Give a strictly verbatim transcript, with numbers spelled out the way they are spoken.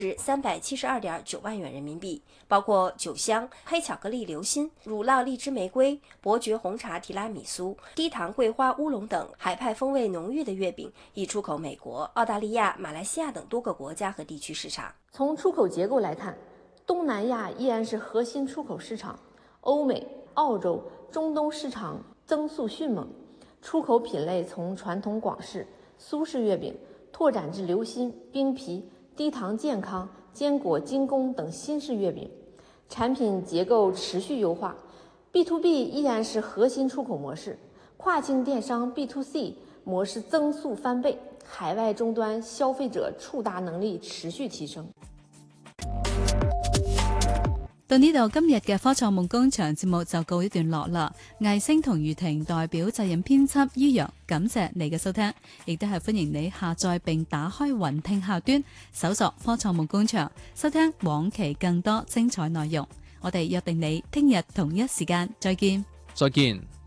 是三百七十二点九万元人民币，包括酒香、黑巧克力流心、乳酪荔枝玫瑰、伯爵红茶提拉米苏、低糖桂花乌龙等海派风味浓郁的月饼，已出口美国、澳大利亚、马来西亚等多个国家和地区市场。 从出口结构来看，东南亚依然是核心出口市场，欧美、澳洲、中东市场增速迅猛，出口品类从传统广式、苏式月饼拓展至流心、冰皮、低糖健康、坚果精工等新式月饼，产品结构持续优化。 B to B 依然是核心出口模式，跨境電商 B to C 模式增速翻倍，海外終端消費者觸達能力持續提升。 到呢度，今日嘅科創夢工場節目就告一段落啦。魏星同余婷代表責任編輯于洋，感謝你嘅收聽，亦都係歡迎你下載並打開雲聽客端，搜索科創夢工場，收聽往期更多精彩內容。我哋約定你聽日同一時間再見。 再見。